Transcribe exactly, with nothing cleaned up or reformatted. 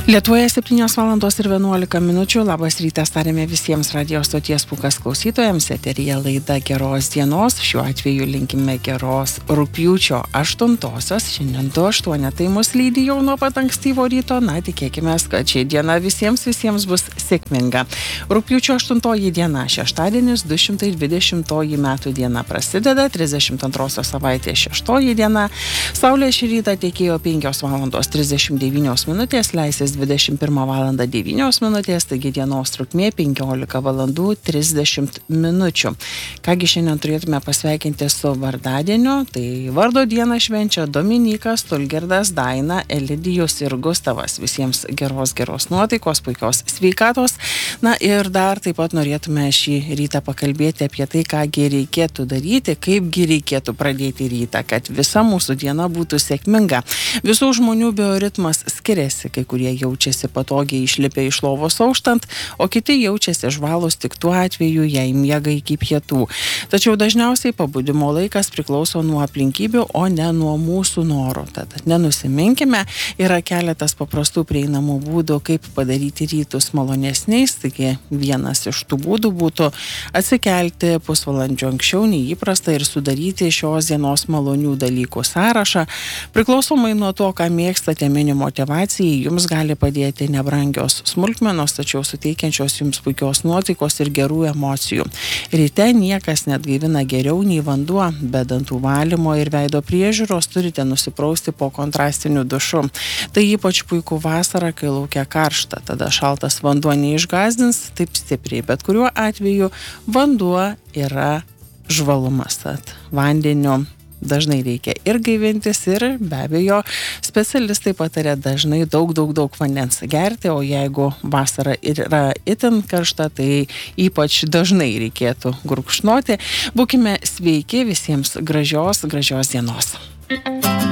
Lietuvoje septynios valandos ir vienuolika minučių. Labas rytas tarėme visiems radijo stoties Pūkas klausytojams. Eteryje laida Geros dienos. Šiuo atveju linkime geros rugpjūčio aštuntosios. Šiandien du aštuonetai mus lydi jau nuo pat ankstyvo ryto. Na, tikėkime, kad ši diena visiems visiems bus sėkminga. Rugpjūčio aštuntoji diena, šeštadienis, du šimtai dvidešimtoji metų diena prasideda, trisdešimt antrosios savaitės šeštoji diena. Saulė šį rytą tekėjo penkios valandos trisdešimt devynios minutės, leisis dvidešimt pirmą valandą devynios minutės, taigi dienos trukmė penkiolika valandų trisdešimt minučių. Kągi šiandien turėtume pasveikinti su vardadieniu, tai vardo dieną švenčia Dominykas, Tulgirdas, Daina, Elidijus ir Gustavas. Visiems geros, geros nuotaikos, puikios sveikatos. Na ir dar taip pat norėtume šį rytą pakalbėti apie tai, kągi reikėtų daryti, kaipgi reikėtų pradėti rytą, kad visa mūsų diena būtų sėkminga. Visų žmonių bioritmas skiriasi, kai kurie jaučiasi patogiai išlipę iš lovos auštant, o kiti jaučiasi žvalūs tik tuo atveju, jei miega iki pietų. Tačiau dažniausiai pabudimo laikas priklauso nuo aplinkybių, o ne nuo mūsų norų. Tad nenusiminkime, yra keletas paprastų prieinamų būdų, kaip padaryti rytus malonesniais. Taigi vienas iš tų būdų būtų atsikelti pusvalandžio anksčiau nei įprasta ir sudaryti šios dienos malonių dalykų sąrašą. Priklausomai nuo to, ką mėgstate, mini motyvacijai, jums gali padėti nebrangios smulkmenos, tačiau suteikiančios jums puikios nuotaikos ir gerų emocijų. Ryte niekas net gaivina geriau nei vanduo, be dantų valymo ir veido priežiūros turite nusiprausti po kontrastiniu dušu. Tai ypač puiku vasarą, kai laukia karšta, tada šaltas vanduo neišgazdins taip stipriai, bet kuriuo atveju vanduo yra žvalumas. Tad vandeniu dažnai reikia ir gaivintis, ir be abejo specialistai pataria dažnai daug, daug, daug vandens gerti, o jeigu vasara yra itin karšta, tai ypač dažnai reikėtų gurkšnoti. Būkime sveiki, visiems gražios, gražios dienos.